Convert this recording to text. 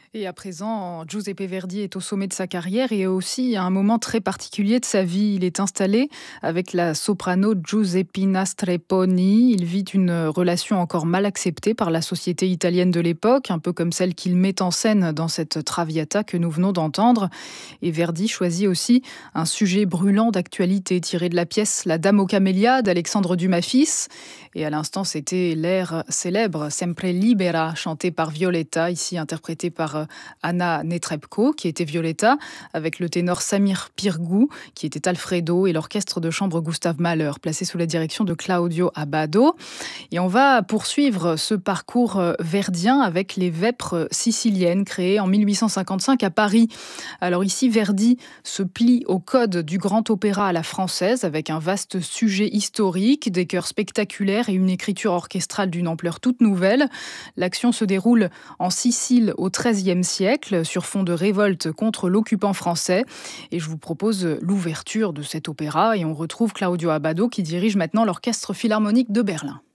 Et à présent, Giuseppe Verdi est au sommet de sa carrière et aussi à un moment très particulier de sa vie. Il est installé avec la soprano Giuseppina Streponi. Il vit une relation encore mal acceptée par la société italienne de l'époque, un peu comme celle qu'il met en scène dans cette Traviata que nous venons d'entendre. Et Verdi choisit aussi un sujet brûlant d'actualité tiré de la pièce La Dame aux camélias d'Alexandre Dumas fils. Et à l'instant, c'était l'air célèbre Sempre Libera, chanté par Violetta, ici interprété par Anna Netrebko, qui était Violetta, avec le ténor Samir Pirgou, qui était Alfredo, et l'orchestre de chambre Gustave Mahler, placé sous la direction de Claudio Abbado. Et on va poursuivre ce parcours verdien avec les Vêpres siciliennes, créées en 1855 à Paris. Alors ici, Verdi se plie au code du grand opéra à la française, avec un vaste sujet historique, des chœurs spectaculaires et une écriture orchestrale d'une ampleur toute nouvelle. L'action se déroule en Sicile au XIIIe siècle, sur fond de révolte contre l'occupant français. Et je vous propose l'ouverture de cet opéra et on retrouve Claudio Abbado qui dirige maintenant l'Orchestre philharmonique de Berlin.